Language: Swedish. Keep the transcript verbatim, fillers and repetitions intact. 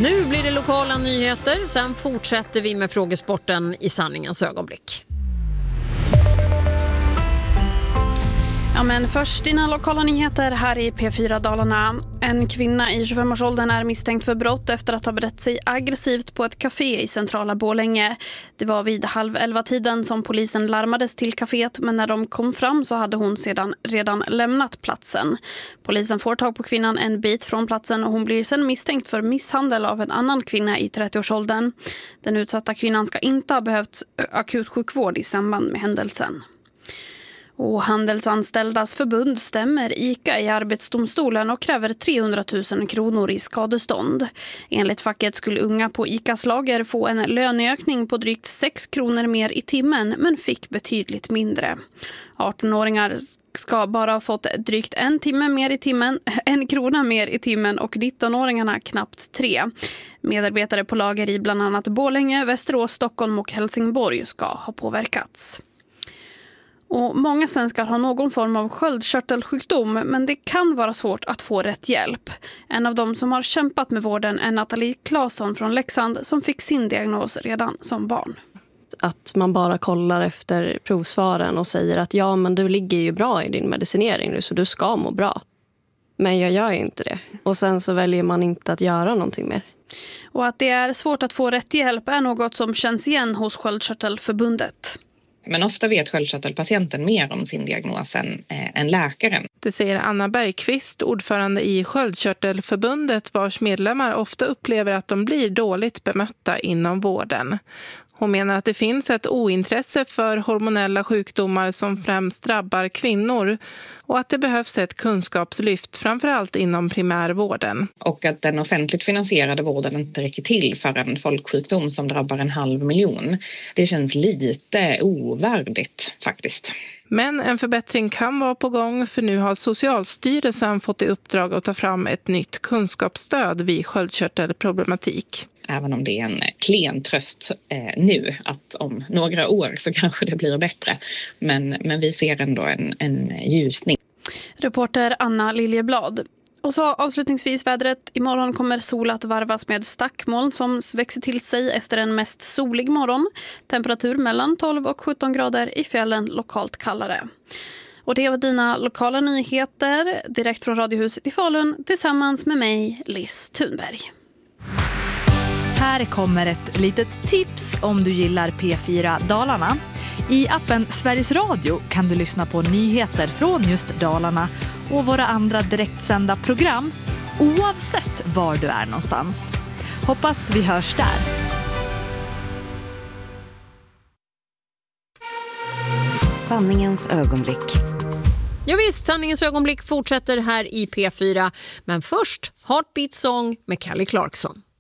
Nu blir det lokala nyheter, sen fortsätter vi med frågesporten i sanningens ögonblick. Ja, men först dina lokala nyheter här i P fyra Dalarna. En kvinna i tjugofem-årsåldern är misstänkt för brott efter att ha betett sig aggressivt på ett café i centrala Borlänge. Det var vid halv elva tiden som polisen larmades till kaféet, men när de kom fram så hade hon sedan redan lämnat platsen. Polisen får tag på kvinnan en bit från platsen och hon blir sedan misstänkt för misshandel av en annan kvinna i trettio-årsåldern. Den utsatta kvinnan ska inte ha behövt akut sjukvård i samband med händelsen. Och Handelsanställdas förbund stämmer ICA i arbetsdomstolen och kräver trehundratusen kronor i skadestånd. Enligt facket skulle unga på ICAs lager få en löneökning på drygt sex kronor mer i timmen, men fick betydligt mindre. arton-åringar ska bara ha fått drygt en timme mer i timmen, en krona mer i timmen och nitton-åringarna knappt tre. Medarbetare på lager i bland annat Borlänge, Västerås, Stockholm och Helsingborg ska ha påverkats. Och många svenskar har någon form av sköldkörtelsjukdom, men det kan vara svårt att få rätt hjälp. En av dem som har kämpat med vården är Nathalie Claesson från Leksand som fick sin diagnos redan som barn. Att man bara kollar efter provsvaren och säger att ja, men du ligger ju bra i din medicinering nu så du ska må bra. Men jag gör inte det. Och sen så väljer man inte att göra någonting mer. Och att det är svårt att få rätt hjälp är något som känns igen hos Sköldkörtelförbundet. Men ofta vet sköldkörtelpatienten mer om sin diagnos än, eh, än läkaren. Det säger Anna Bergqvist, ordförande i Sköldkörtelförbundet, vars medlemmar ofta upplever att de blir dåligt bemötta inom vården. Hon menar att det finns ett ointresse för hormonella sjukdomar som främst drabbar kvinnor och att det behövs ett kunskapslyft framförallt inom primärvården. Och att den offentligt finansierade vården inte räcker till för en folksjukdom som drabbar en halv miljon. Det känns lite ovärdigt faktiskt. Men en förbättring kan vara på gång, för nu har Socialstyrelsen fått i uppdrag att ta fram ett nytt kunskapsstöd vid sköldkörtelproblematik. Även om det är en klen tröst eh, nu, att om några år så kanske det blir bättre. Men, men vi ser ändå en, en ljusning. Reporter Anna Liljeblad. Och så avslutningsvis vädret. Imorgon kommer sol att varvas med stackmoln som växer till sig efter en mest solig morgon. Temperatur mellan tolv och sjutton grader, i fjällen lokalt kallare. Och det var dina lokala nyheter direkt från Radiohuset i Falun tillsammans med mig, Liz Thunberg. Här kommer ett litet tips om du gillar P fyra Dalarna. I appen Sveriges Radio kan du lyssna på nyheter från just Dalarna och våra andra direktsända program oavsett var du är någonstans. Hoppas vi hörs där. Sanningens ögonblick. Ja visst, sanningens ögonblick fortsätter här i P fyra. Men först Heartbeat Song med Kelly Clarkson.